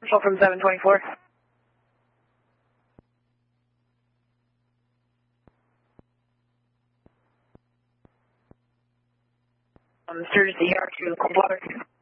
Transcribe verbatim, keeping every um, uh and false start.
Marshall from seven twenty-four. Um, Sturgis to E R to Coldwater.